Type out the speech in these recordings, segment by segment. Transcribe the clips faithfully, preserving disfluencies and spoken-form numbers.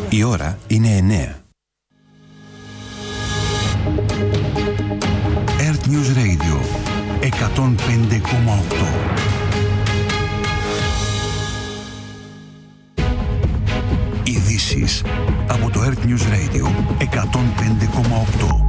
Η ώρα είναι εννέα. Earth News Radio εκατόν πέντε κόμμα οκτώ. Ειδήσεις από το Earth News Radio εκατόν πέντε κόμμα οκτώ.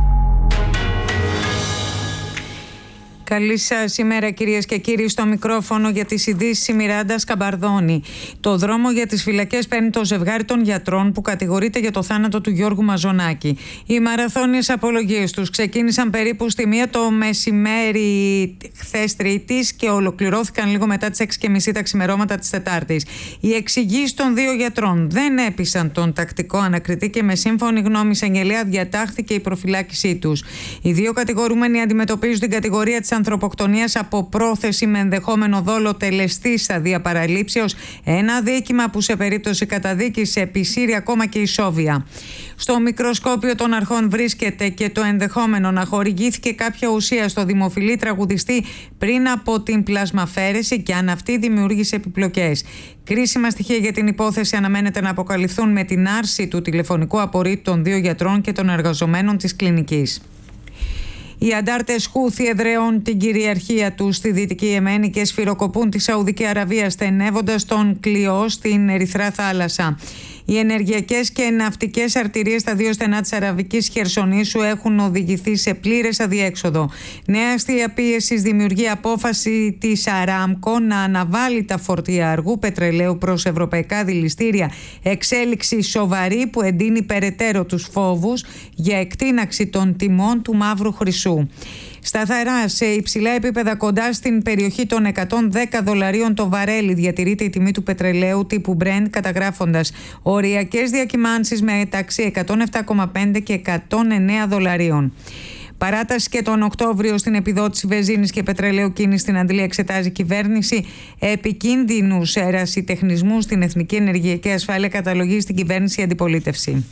Καλή σας ημέρα, κυρίες και κύριοι. Στο μικρόφωνο για τις ειδήσεις η Μιράντα Σκαμπαρδόνη. Το δρόμο για τις φυλακές παίρνει το ζευγάρι των γιατρών που κατηγορείται για το θάνατο του Γιώργου Μαζονάκη. Οι μαραθώνιες απολογίες τους ξεκίνησαν περίπου στη μία το μεσημέρι χθες Τρίτης και ολοκληρώθηκαν λίγο μετά τις έξι και μισή τα ξημερώματα της Τετάρτης. Οι εξηγήσεις των δύο γιατρών δεν έπεισαν τον τακτικό ανακριτή και με σύμφωνη γνώμη εισαγγελέα διατάχθηκε η προφυλάκησή τους. Οι δύο κατηγορούμενοι αντιμετωπίζουν την κατηγορία της ανθρωποκτονίας από πρόθεση με ενδεχόμενο δόλο τελεστή σταδία παραλήψεως, ένα αδίκημα που σε περίπτωση καταδίκης επισύρει ακόμα και ισόβια. Στο μικροσκόπιο των αρχών βρίσκεται και το ενδεχόμενο να χορηγήθηκε κάποια ουσία στο δημοφιλή τραγουδιστή πριν από την πλασμαφέρεση και αν αυτή δημιούργησε επιπλοκές. Κρίσιμα στοιχεία για την υπόθεση αναμένεται να αποκαλυφθούν με την άρση του τηλεφωνικού απορρίτου των δύο γιατρών και των εργαζομένων της κλινικής. Οι αντάρτες Χούθι εδραιώνουν την κυριαρχία τους στη Δυτική Ιεμένη και σφυροκοπούν τη Σαουδική Αραβία στενεύοντας τον κλειό στην Ερυθρά Θάλασσα. Οι ενεργειακές και ναυτικές αρτηρίες στα δύο στενά της Αραβικής Χερσονήσου έχουν οδηγηθεί σε πλήρες αδιέξοδο. Νέα αστεία πίεσης δημιουργεί απόφαση της Αράμκο να αναβάλει τα φορτία αργού πετρελαίου προς ευρωπαϊκά δηληστήρια. Εξέλιξη σοβαρή που εντείνει περαιτέρω τους φόβους για εκτείναξη των τιμών του μαύρου χρυσού. Σταθερά σε υψηλά επίπεδα κοντά στην περιοχή των εκατόν δέκα δολαρίων το βαρέλι διατηρείται η τιμή του πετρελαίου τύπου Brent, καταγράφοντας οριακές διακυμάνσεις μεταξύ εκατόν επτά κόμμα πέντε και εκατόν εννέα δολαρίων. Παράταση και τον Οκτώβριο στην επιδότηση βενζίνης και πετρελαίου κίνηση στην Αντλία εξετάζει η κυβέρνηση. Επικίνδυνους ερασιτεχνισμούς στην Εθνική Ενεργειακή Ασφάλεια καταλογίζει στην κυβέρνηση η αντιπολίτευση.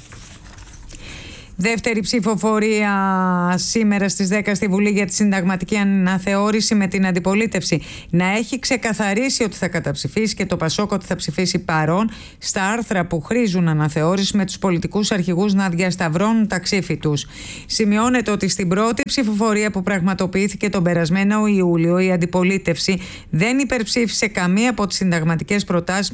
Δεύτερη ψηφοφορία σήμερα στις δέκα στη Βουλή για τη συνταγματική αναθεώρηση με την αντιπολίτευση να έχει ξεκαθαρίσει ότι θα καταψηφίσει και το Πασόκ ότι θα ψηφίσει παρόν στα άρθρα που χρήζουν αναθεώρηση, με τους πολιτικούς αρχηγούς να διασταυρώνουν τα ξύφη τους. Σημειώνεται ότι στην πρώτη ψηφοφορία που πραγματοποιήθηκε τον περασμένο Ιούλιο η αντιπολίτευση δεν υπερψήφισε καμία από τις συνταγματικές προτάσεις